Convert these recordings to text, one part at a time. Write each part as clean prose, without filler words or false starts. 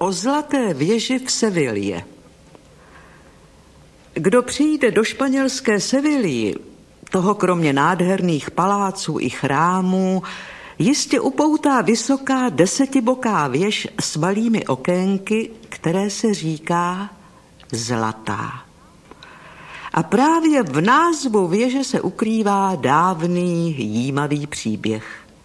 o zlaté věži v Sevilě. Kdo přijde do španělské Sevilly, toho kromě nádherných paláců i chrámů, jistě upoutá vysoká 10boká věž s malými okénky, které se říká Zlatá. A právě v názvu věže se ukrývá dávný jímavý příběh.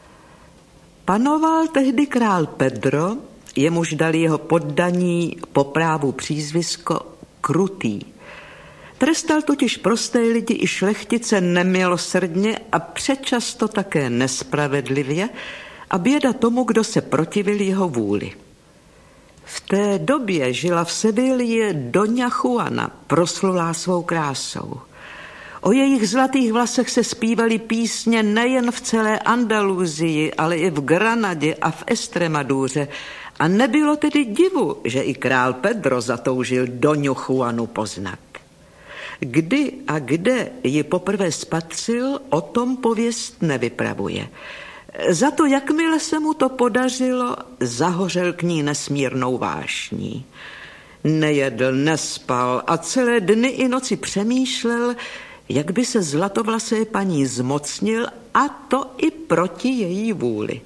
Panoval tehdy král Pedro, jemuž dali jeho poddaní po právu přízvisko Krutý. Trestal totiž prosté lidi i šlechtice nemilosrdně a přečasto také nespravedlivě a běda tomu, kdo se protivil jeho vůli. V té době žila v Sevilě Doña Juana, proslulá svou krásou. O jejich zlatých vlasech se zpívaly písně nejen v celé Andaluzii, ale i v Granadě a v Estremaduře. A nebylo tedy divu, že i král Pedro zatoužil Doňu Juanu poznat. Kdy a kde ji poprvé spatřil, o tom pověst nevypravuje. Za to, jakmile se mu to podařilo, zahořel k ní nesmírnou vášní. Nejedl, nespal a celé dny i noci přemýšlel, jak by se zlatovlasé paní zmocnil, a to i proti její vůli.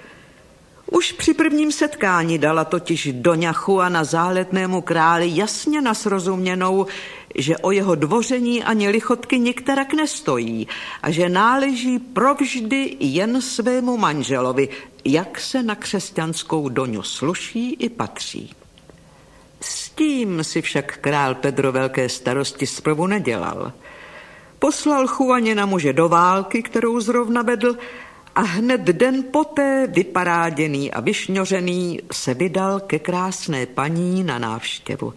Už při prvním setkání dala totiž Doňa Juana záletnému králi jasně nasrozuměnou, že o jeho dvoření ani lichotky nikterak nestojí a že náleží provždy jen svému manželovi, jak se na křesťanskou Doňu sluší i patří. S tím si však král Pedro velké starosti zprvu nedělal. Poslal Juaně na muže do války, kterou zrovna vedl, a hned den poté, vyparáděný a vyšňořený, se vydal ke krásné paní na návštěvu.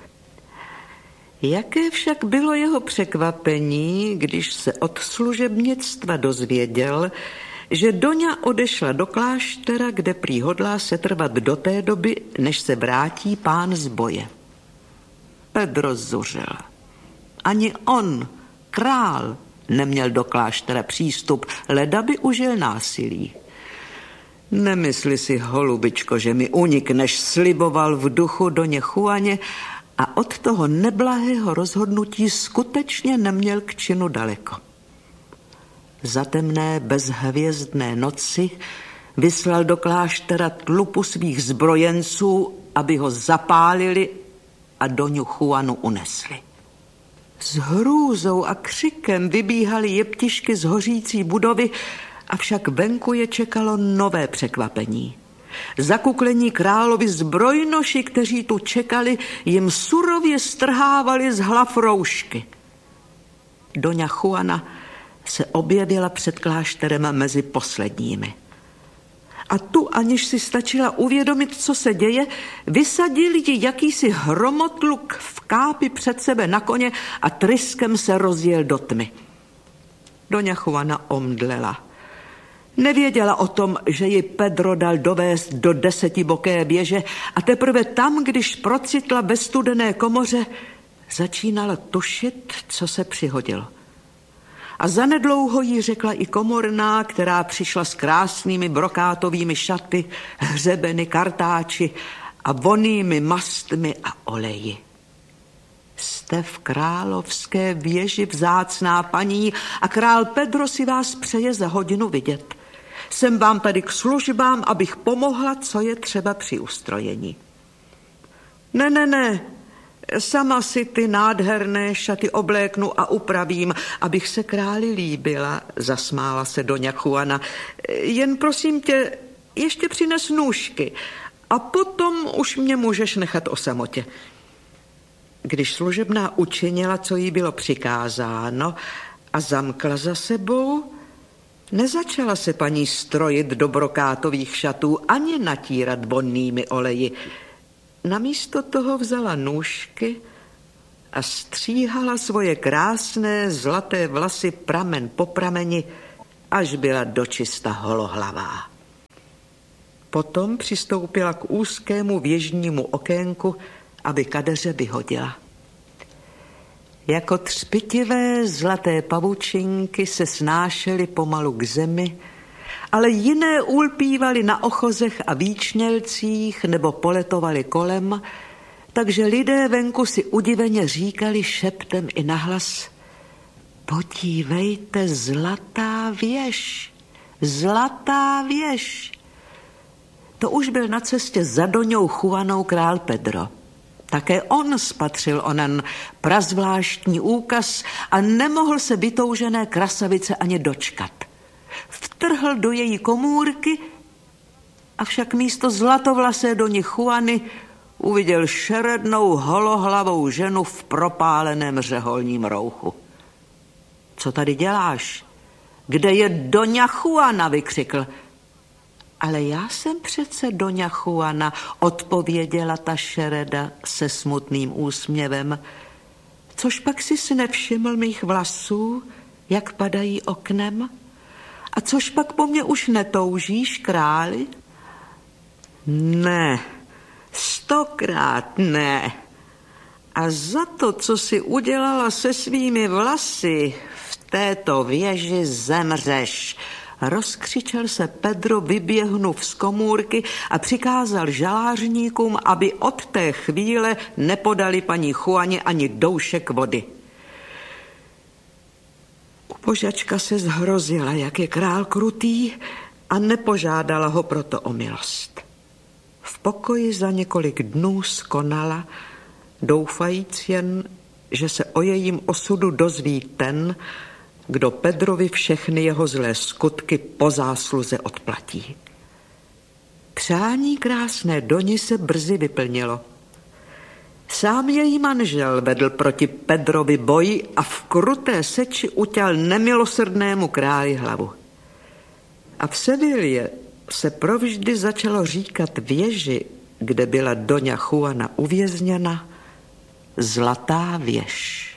Jaké však bylo jeho překvapení, když se od služebnictva dozvěděl, že Doňa odešla do kláštera, kde prý hodlá setrvat do té doby, než se vrátí pán z boje. Pedro zuřil. Ani on, král, neměl do kláštera přístup, leda by užil násilí. Nemysli si, holubičko, že mi unikneš, sliboval v duchu Doně Juaně, a od toho neblahého rozhodnutí skutečně neměl k činu daleko. Za temné bezhvězdné noci vyslal do kláštera tlupu svých zbrojenců, aby ho zapálili a Doňu Juanu unesli. S hrůzou a křikem vybíhaly jeptišky z hořící budovy, avšak venku je čekalo nové překvapení. Zakuklení královi zbrojnoši, kteří tu čekali, jim surově strhávali z hlav roušky. Doňa Juana se objevila před klášterem mezi posledními. A tu, aniž si stačila uvědomit, co se děje, vysadil ji jakýsi hromotluk v kápi před sebe na koně a tryskem se rozjel do tmy. Doňa Juana omdlela. Nevěděla o tom, že ji Pedro dal dovést do 10boké věže a teprve tam, když procitla ve studené komoře, začínala tušit, co se přihodilo. A zanedlouho jí řekla i komorná, která přišla s krásnými brokátovými šaty, hřebeny, kartáči a vonnými mastmi a oleji. Jste v královské věži, vzácná paní, a král Pedro si vás přeje za hodinu vidět. Jsem vám tady k službám, abych pomohla, co je třeba při ustrojení. Ne, sama si ty nádherné šaty obléknu a upravím, abych se králi líbila, zasmála se Doňa Juana. Jen prosím tě, ještě přines nůžky a potom už mě můžeš nechat o samotě. Když služebná učinila, co jí bylo přikázáno, a zamkla za sebou, nezačala se paní strojit do brokátových šatů ani natírat vonnými oleji. Namísto toho vzala nůžky a stříhala svoje krásné zlaté vlasy pramen po prameni, až byla dočista holohlavá. Potom přistoupila k úzkému věžnímu okénku, aby kadeře vyhodila. Jako třpitivé zlaté pavučinky se snášely pomalu k zemi ale jiné ulpívali na ochozech a výčnělcích nebo poletovali kolem, takže lidé venku si udiveně říkali šeptem i nahlas: podívejte, zlatá věž, zlatá věž. To už byl na cestě za Doňou Juanou král Pedro. Také on spatřil onen prazvláštní úkaz a nemohl se vytoužené krasavice ani dočkat. Vtrhl do její komůrky, avšak místo zlatovlasé Doně Juany uviděl šerednou holohlavou ženu v propáleném řeholním rouchu. Co tady děláš? Kde je Doňa Juana? Vykřikl. Ale já jsem přece Doňa Juana, odpověděla ta šereda se smutným úsměvem. Což pak si nevšiml mých vlasů, jak padají oknem? A což pak po mně už netoužíš, králi? Ne, 100krát ne. A za to, co jsi udělala se svými vlasy, v této věži zemřeš. Rozkřičel se Pedro, vyběhnuv z komůrky a přikázal žalářníkům, aby od té chvíle nepodali paní Juaně ani doušek vody. Ubožačka se zhrozila, jak je král krutý, a nepožádala ho proto o milost. V pokoji za několik dnů skonala, doufajíc jen, že se o jejím osudu dozví ten, kdo Pedrovi všechny jeho zlé skutky po zásluze odplatí. Přání krásné Doni se brzy vyplnilo. Sám její manžel vedl proti Pedrovi boj a v kruté seči uťal nemilosrdnému králi hlavu. A v Sevilě se provždy začalo říkat věži, kde byla Doňa Juana uvězněna, zlatá věž.